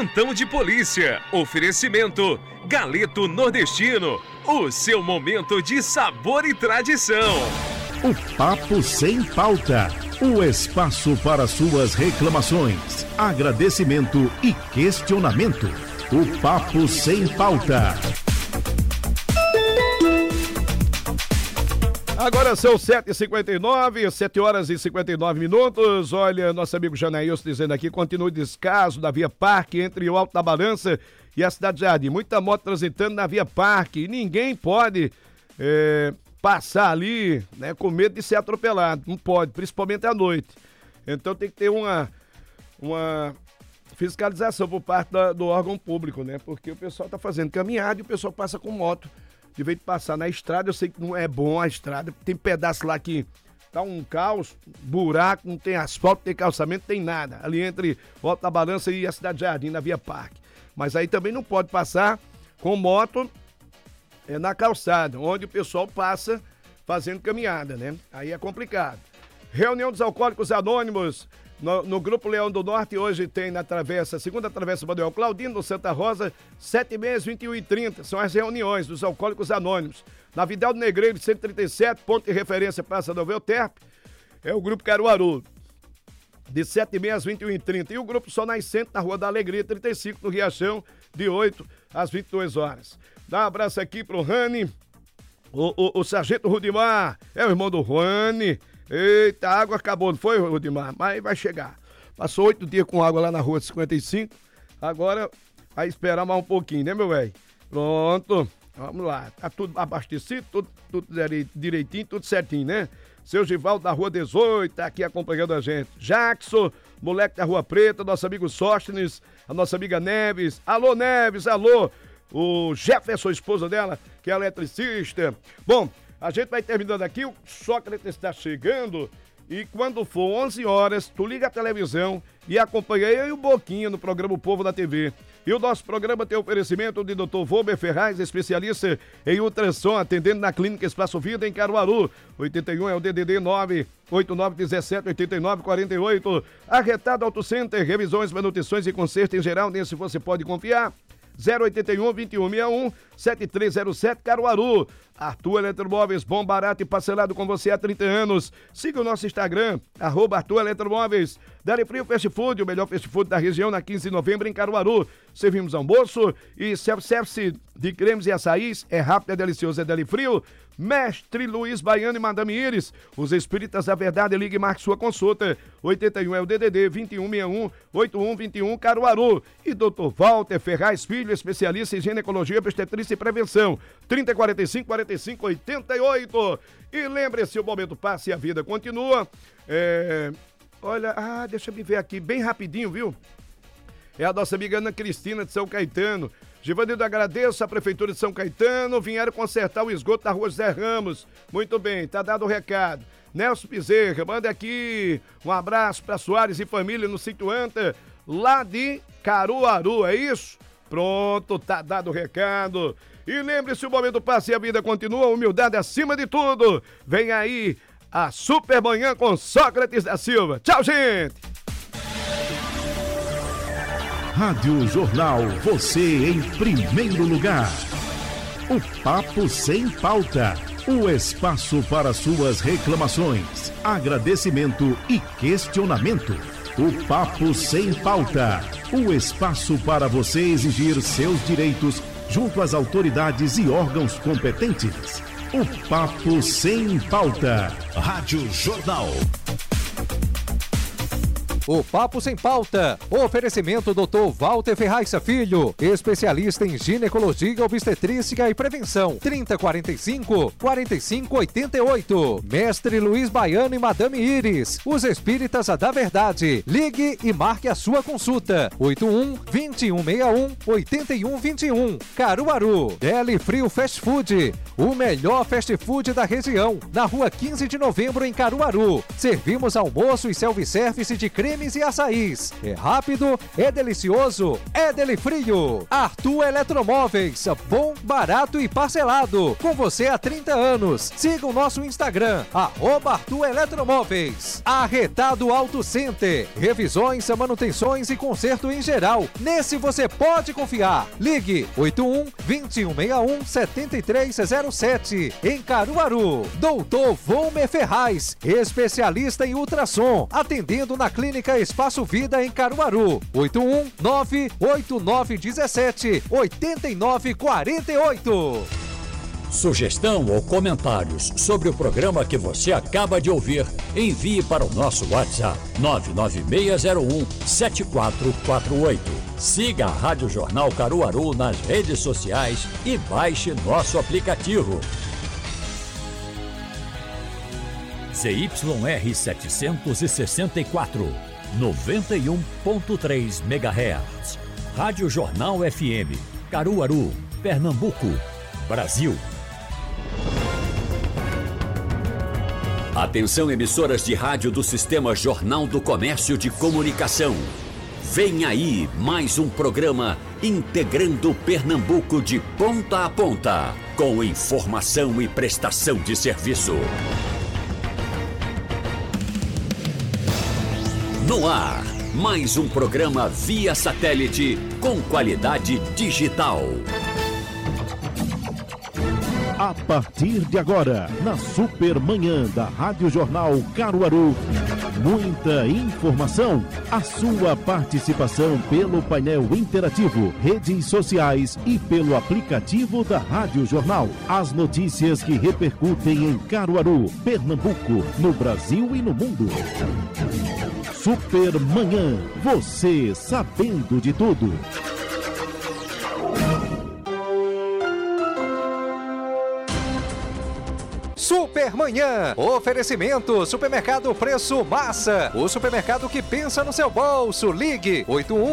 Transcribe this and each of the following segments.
Plantão de Polícia. Oferecimento Galeto Nordestino. O seu momento de sabor e tradição. O Papo Sem Pauta. O espaço para suas reclamações, agradecimento e questionamento. O Papo Sem Pauta. Agora são 7h59, 7 horas e 59 minutos. Olha, nosso amigo Janailson dizendo aqui, continua o descaso da Via Parque entre o Alto da Balança e a Cidade Jardim. Muita moto transitando na Via Parque e ninguém pode passar ali, né, com medo de ser atropelado. Não pode, principalmente à noite. Então tem que ter uma fiscalização por parte do órgão público, né? Porque o pessoal tá fazendo caminhada e o pessoal passa com moto. De vez de passar na estrada, eu sei que não é bom a estrada, tem pedaço lá que tá um caos, buraco, não tem asfalto, não tem calçamento, não tem nada. Ali entre o Alto da Balança e a Cidade Jardim, na Via Parque. Mas aí também não pode passar com moto na calçada, onde o pessoal passa fazendo caminhada, né? Aí é complicado. Reunião dos Alcoólicos Anônimos no Grupo Leão do Norte, hoje tem na travessa, segunda travessa Manuel Claudino, no Santa Rosa, 7h30, 21h30, são as reuniões dos Alcoólicos Anônimos. Na Vidal do Negreiro, 137, ponto de referência, Praça Nova Euterpe, é o Grupo Caruaru, de 7h30 às 21h30. E o Grupo Sol Nascente, na Rua da Alegria, 35, no Riachão, de 8 às 22 horas. Dá um abraço aqui pro Rani, o Sargento Rudimar, é o irmão do Rani. Eita, a água acabou, não foi, Rudimar? Mas vai chegar. Passou 8 dias com água lá na Rua 55, agora vai esperar mais um pouquinho, né, meu velho? Pronto, vamos lá. Tá tudo abastecido, tudo direitinho, tudo certinho, né? Seu Givaldo da Rua 18, tá aqui acompanhando a gente. Jackson, moleque da Rua Preta, nosso amigo Sóstenes, a nossa amiga Neves. Alô, Neves, alô. O Jefferson, esposa dela, que é eletricista. Bom, a gente vai terminando aqui, o Sócrates está chegando e quando for 11 horas, tu liga a televisão e acompanha eu e o Boquinha no programa O Povo da TV. E o nosso programa tem oferecimento de Dr. Volber Ferraz, especialista em ultrassom, atendendo na Clínica Espaço Vida em Caruaru. 81 é o DDD 989178948. Arretado Auto Center, revisões, manutenções e conserto em geral, nesse você pode confiar. 081-2161-7307 Caruaru. Arthur Eletromóveis, bom, barato e parcelado com você há 30 anos. Siga o nosso Instagram, @Arthur Eletromóveis. Deli Frio Fast Food, o melhor fast food da região, na 15 de novembro em Caruaru. Servimos almoço e self-service de cremes e açaís. É rápido, é delicioso, é Deli Frio. Mestre Luiz Baiano e Madame Iris, os Espíritas da Verdade, ligue e marque sua consulta. 81 é o DDD 2161-8121 Caruaru. E Dr. Walter Ferraz Filho, especialista em ginecologia, obstetrícia e prevenção. 3045-4588. E lembre-se, o momento passa e a vida continua. Olha, deixa eu me ver aqui, bem rapidinho, viu? É a nossa amiga Ana Cristina de São Caetano. Givanildo, agradeço a Prefeitura de São Caetano, vieram consertar o esgoto da Rua José Ramos. Muito bem, tá dado o recado. Nelson Bezerra, manda aqui um abraço para Soares e família no sítio Anta, lá de Caruaru, é isso? Pronto, tá dado o recado. E lembre-se, o momento passa e a vida continua, humildade acima de tudo. Vem aí a Super Manhã com Sócrates da Silva. Tchau, gente! Rádio Jornal, você em primeiro lugar. O Papo Sem Pauta, o espaço para suas reclamações, agradecimento e questionamento. O Papo Sem Pauta, o espaço para você exigir seus direitos junto às autoridades e órgãos competentes. O Papo Sem Pauta. Rádio Jornal. O Papo Sem Pauta. Oferecimento Dr. Walter Ferraz Filho, especialista em ginecologia, obstetrícia e prevenção. 3045-4588. Mestre Luiz Baiano e Madame Iris, os Espíritas da Verdade. Ligue e marque a sua consulta. 81-2161-8121. Caruaru. Deli Frio Fast Food, o melhor fast food da região. Na rua 15 de novembro em Caruaru. Servimos almoço e self-service de creme cremes e açaís. É rápido, é delicioso, é Delifrio. Arthur Eletromóveis, bom, barato e parcelado. Com você há 30 anos. Siga o nosso Instagram, @Arthur Eletromóveis. Arretado Auto Center. Revisões, manutenções e conserto em geral. Nesse você pode confiar. Ligue 81-2161-7307. Em Caruaru. Doutor Volmer Ferraz, especialista em ultrassom. Atendendo na Clínica Espaço Vida em Caruaru. 81-98917-8948. Sugestão ou comentários sobre o programa que você acaba de ouvir, envie para o nosso WhatsApp 99601-7448. Siga a Rádio Jornal Caruaru nas redes sociais e baixe nosso aplicativo. ZYR 764, 91.3 MHz. Rádio Jornal FM, Caruaru, Pernambuco, Brasil. Atenção, emissoras de rádio do Sistema Jornal do Comércio de Comunicação. Vem aí mais um programa integrando Pernambuco de ponta a ponta, com informação e prestação de serviço. No ar, mais um programa via satélite com qualidade digital. A partir de agora, na Supermanhã da Rádio Jornal Caruaru, muita informação, a sua participação pelo painel interativo, redes sociais e pelo aplicativo da Rádio Jornal. As notícias que repercutem em Caruaru, Pernambuco, no Brasil e no mundo. Supermanhã, você sabendo de tudo. Supermanhã. Oferecimento Supermercado Preço Massa. O supermercado que pensa no seu bolso. Ligue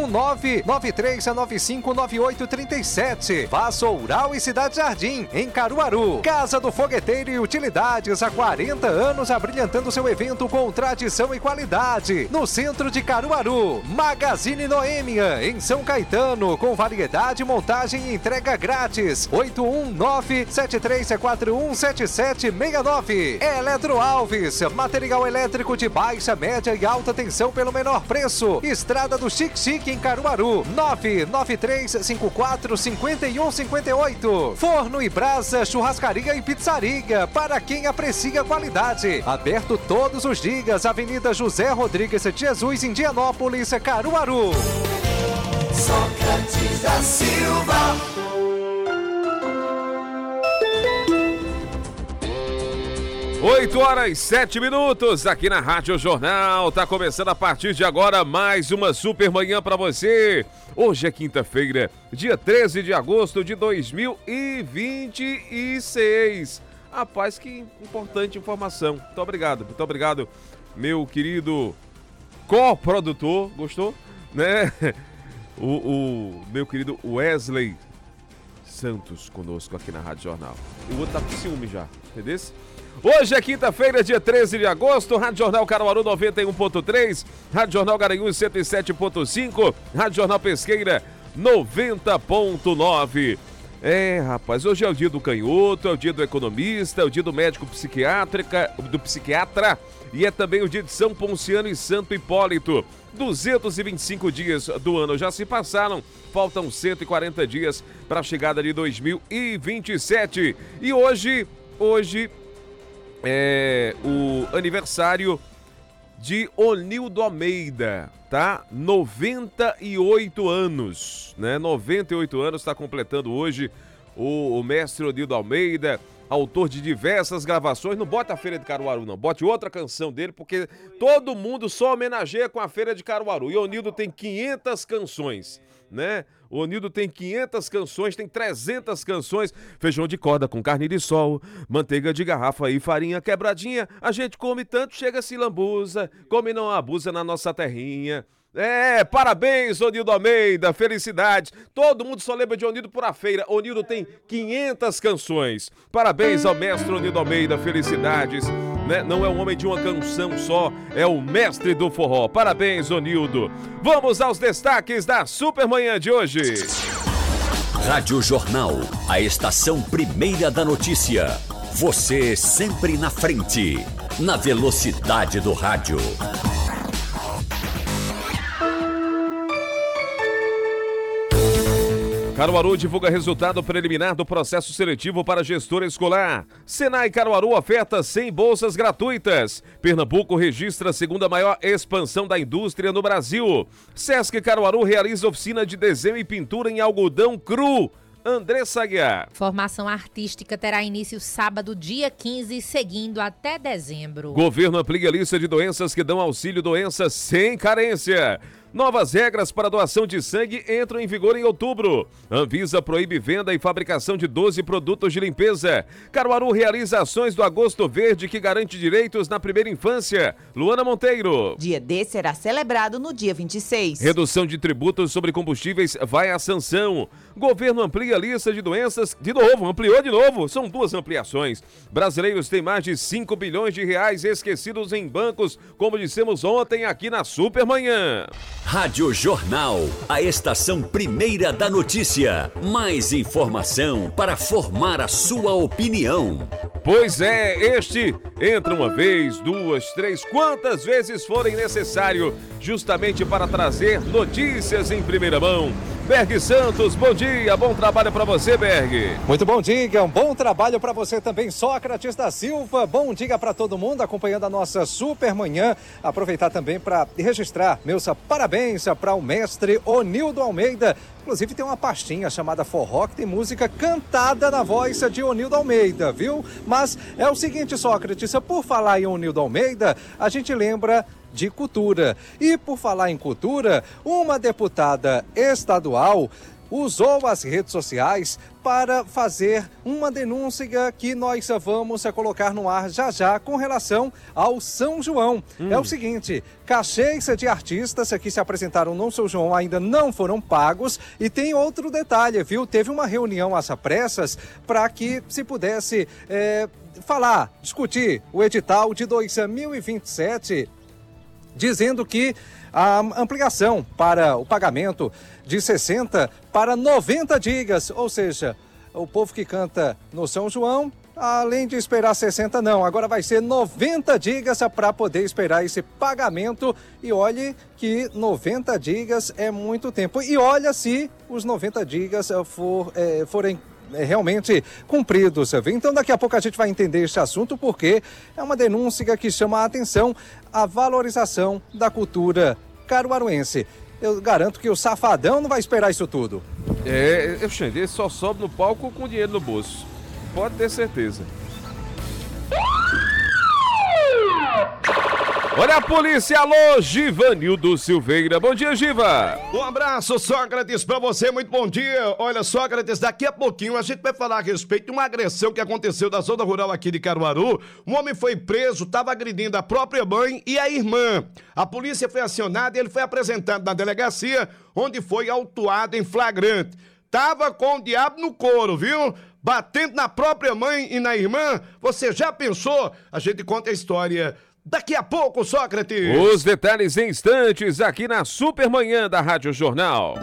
819-9395-9837. Vassoural e Cidade Jardim, em Caruaru. Casa do Fogueteiro e Utilidades, há 40 anos abrilhantando seu evento com tradição e qualidade. No centro de Caruaru. Magazine Noêmia, em São Caetano, com variedade, montagem e entrega grátis. 819-7341-7769. Eletro Alves, material elétrico de baixa, média e alta tensão pelo menor preço. Estrada do Xique-Xique, em Caruaru. 99354-5158. Forno e Brasa, churrascaria e pizzaria, para quem aprecia qualidade. Aberto todos os dias. Avenida José Rodrigues de Jesus, Indianópolis, Caruaru. Sócrates da Silva. 8h07 aqui na Rádio Jornal. Tá começando a partir de agora mais uma Supermanhã para você. Hoje é quinta-feira, dia 13 de agosto de 2026. Rapaz, que importante informação. Muito obrigado, meu querido co-produtor. Gostou? Né? O meu querido Wesley Santos conosco aqui na Rádio Jornal. E o outro tá com ciúme já, entendeu? Hoje é quinta-feira, dia 13 de agosto, Rádio Jornal Caruaru 91.3, Rádio Jornal Garanhuns 107.5, Rádio Jornal Pesqueira 90.9. Rapaz, hoje é o dia do canhoto, é o dia do economista, é o dia do médico do psiquiatra e é também o dia de São Ponciano e Santo Hipólito. 225 dias do ano já se passaram, faltam 140 dias para a chegada de 2027. E hoje é o aniversário de Onildo Almeida, tá? 98 anos, né? 98 anos está completando hoje o mestre Onildo Almeida, autor de diversas gravações. Não bote a Feira de Caruaru, não. Bote outra canção dele, porque todo mundo só homenageia com a Feira de Caruaru. E o Onildo tem 500 canções, né? O Onildo tem 500 canções, tem 300 canções. Feijão de corda com carne de sol, manteiga de garrafa e farinha quebradinha. A gente come tanto, chega se lambuza, come não abusa na nossa terrinha. Parabéns, Onildo Almeida, felicidades. Todo mundo só lembra de Onildo por a feira. Onildo tem 500 canções. Parabéns ao mestre Onildo Almeida, felicidades, né? Não é um homem de uma canção só, é o mestre do forró. Parabéns, Onildo. Vamos aos destaques da Supermanhã de hoje. Rádio Jornal, a estação primeira da notícia. Você sempre na frente, na velocidade do rádio. Caruaru divulga resultado preliminar do processo seletivo para gestor escolar. Senai Caruaru oferta 100 bolsas gratuitas. Pernambuco registra a segunda maior expansão da indústria no Brasil. Sesc Caruaru realiza oficina de desenho e pintura em algodão cru. Andressa Aguiar. Formação artística terá início sábado, dia 15, seguindo até dezembro. Governo amplia a lista de doenças que dão auxílio doenças sem carência. Novas regras para doação de sangue entram em vigor em outubro. Anvisa proíbe venda e fabricação de 12 produtos de limpeza. Caruaru realiza ações do Agosto Verde que garante direitos na primeira infância. Luana Monteiro. Dia D será celebrado no dia 26. Redução de tributos sobre combustíveis vai à sanção. Governo amplia a lista de doenças ampliou de novo. São 2 ampliações. Brasileiros têm mais de 5 bilhões de reais esquecidos em bancos, como dissemos ontem aqui na Supermanhã. Rádio Jornal, a estação primeira da notícia. Mais informação para formar a sua opinião. Pois é, este entra uma vez, 2, 3, quantas vezes forem necessário, justamente para trazer notícias em primeira mão. Berg Santos, bom dia, bom trabalho para você, Berg. Muito bom dia, um bom trabalho para você também, Sócrates da Silva. Bom dia para todo mundo acompanhando a nossa Supermanhã. Aproveitar também para registrar meus parabéns para o mestre Onildo Almeida. Inclusive tem uma pastinha chamada Forró que tem música cantada na voz de Onildo Almeida, viu? Mas é o seguinte, Sócrates, por falar em Onildo Almeida, a gente lembra de cultura. E por falar em cultura, uma deputada estadual usou as redes sociais para fazer uma denúncia que nós vamos colocar no ar já já com relação ao São João. É o seguinte, cachês de artistas que se apresentaram no São João ainda não foram pagos e tem outro detalhe, viu? Teve uma reunião às pressas para que se pudesse discutir o edital de 2027, dizendo que a ampliação para o pagamento de 60 para 90 dias, ou seja, o povo que canta no São João, além de esperar 60 não, agora vai ser 90 dias para poder esperar esse pagamento. E olhe que 90 dias é muito tempo, e olha se os 90 dias forem realmente cumpridos. Então daqui a pouco a gente vai entender esse assunto, porque é uma denúncia que chama a atenção, a valorização da cultura caruaruense. Eu garanto que o Safadão não vai esperar isso tudo. Xande, ele só sobe no palco com dinheiro no bolso. Pode ter certeza. Olha a polícia, alô, Givanildo Silveira. Bom dia, Giva. Um abraço, Sócrates, pra você, muito bom dia. Olha, Sócrates, daqui a pouquinho a gente vai falar a respeito de uma agressão que aconteceu na zona rural aqui de Caruaru. Um homem foi preso, estava agredindo a própria mãe e a irmã. A polícia foi acionada e ele foi apresentado na delegacia, onde foi autuado em flagrante. Tava com o diabo no couro, viu? Batendo na própria mãe e na irmã. Você já pensou? A gente conta a história daqui a pouco, Sócrates. Os detalhes em instantes aqui na Supermanhã da Rádio Jornal.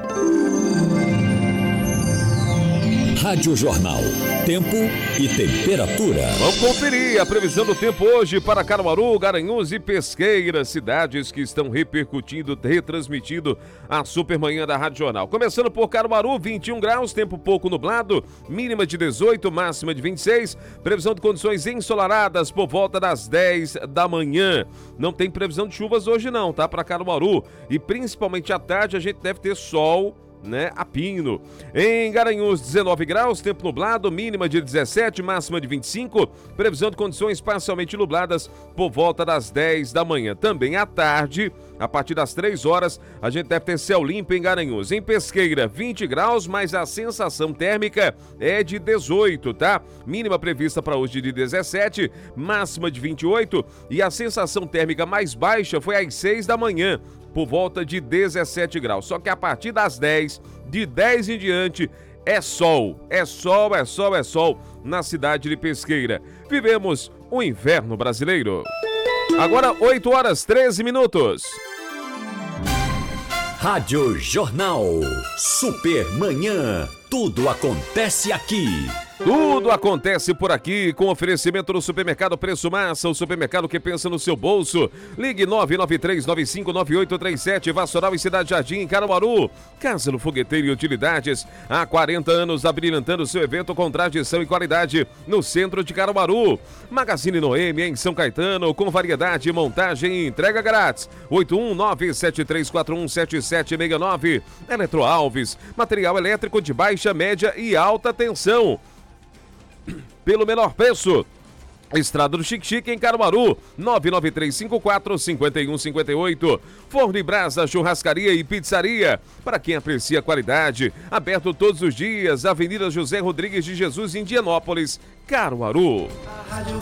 Rádio Jornal, tempo e temperatura. Vamos conferir a previsão do tempo hoje para Caruaru, Garanhuns e Pesqueira, cidades que estão retransmitindo a Supermanhã da Rádio Jornal. Começando por Caruaru, 21 graus, tempo pouco nublado, mínima de 18, máxima de 26, previsão de condições ensolaradas por volta das 10 da manhã. Não tem previsão de chuvas hoje não, tá? Para Caruaru, e principalmente à tarde a gente deve ter sol, né, a pino. Em Garanhuns, 19 graus, tempo nublado, mínima de 17, máxima de 25, previsão de condições parcialmente nubladas por volta das 10 da manhã. Também à tarde, a partir das 3 horas, a gente deve ter céu limpo em Garanhuns. Em Pesqueira, 20 graus, mas a sensação térmica é de 18, tá? Mínima prevista para hoje de 17, máxima de 28, e a sensação térmica mais baixa foi às 6 da manhã, por volta de 17 graus. Só que a partir das 10, de 10 em diante, é sol. É sol, é sol, é sol na cidade de Pesqueira. Vivemos o inverno brasileiro. Agora 8 horas 13 minutos. Rádio Jornal. Supermanhã. Tudo acontece aqui. Tudo acontece por aqui com oferecimento do Supermercado Preço Massa, o supermercado que pensa no seu bolso. Ligue 993-959837, Vassoural e Cidade Jardim, em Caruaru. Casa no Fogueteiro e Utilidades, há 40 anos abrilhantando seu evento com tradição e qualidade no centro de Caruaru. Magazine Noêmia em São Caetano, com variedade, montagem e entrega grátis. 819-7341-7769. Eletro Alves, material elétrico de baixa, média e alta tensão. Pelo menor preço. Estrada do Xique-Xique em Caruaru, 99354-5158. Forno e Brasa, churrascaria e pizzaria. Para quem aprecia a qualidade, aberto todos os dias. Avenida José Rodrigues de Jesus, em Indianópolis, Caruaru.